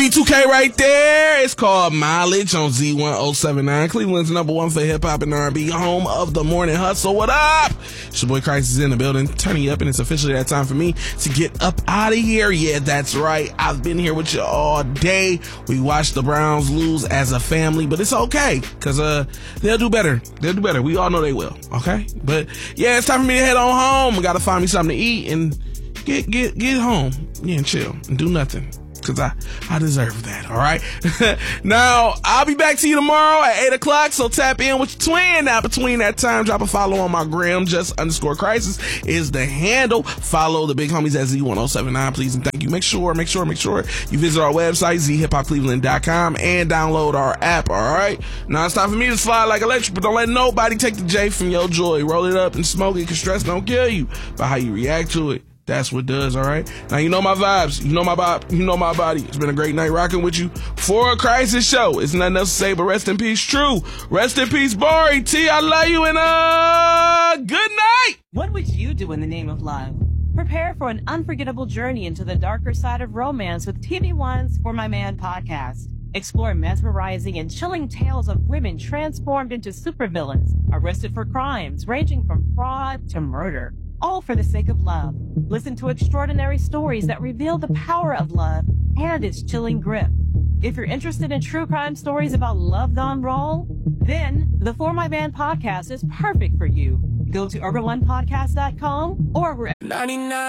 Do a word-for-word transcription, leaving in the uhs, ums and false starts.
B two K right there. It's called Mileage on Z ten seventy-nine. Cleveland's number one for hip hop and R and B, home of the morning hustle. What up? It's your boy Christ is in the building, turning you up, and it's officially that time for me to get up out of here. Yeah, that's right. I've been here with you all day. We watched the Browns lose as a family, but it's okay because uh they'll do better. They'll do better. We all know they will. Okay, but yeah, it's time for me to head on home. I gotta find me something to eat and get get get home. Yeah, and chill and do nothing. Cause I, I deserve that, alright? Now, I'll be back to you tomorrow at eight o'clock, so tap in with your twin. Now, between that time, drop a follow on my gram, just underscore crisis is the handle. Follow the big homies at Z ten seventy-nine, please, and thank you. Make sure, make sure, make sure you visit our website, z hip hop cleveland dot com, and download our app, alright? Now, it's time for me to slide like electric, but don't let nobody take the J from your joy. Roll it up and smoke it, cause stress don't kill you, but how you react to it. That's what does, all right? Now, you know my vibes. You know my vibe. You know my body. It's been a great night rocking with you for a Crisis Show. It's nothing else to say but rest in peace, True. Rest in peace, Bari. T, I love you, and uh, good night. What would you do in the name of love? Prepare for an unforgettable journey into the darker side of romance with T V One's For My Man podcast. Explore mesmerizing and chilling tales of women transformed into supervillains, arrested for crimes ranging from fraud to murder. All for the sake of love. Listen to extraordinary stories that reveal the power of love and its chilling grip. If you're interested in true crime stories about love gone wrong, then the For My Man podcast is perfect for you. Go to urban one podcast dot com or wherever. ninety-nine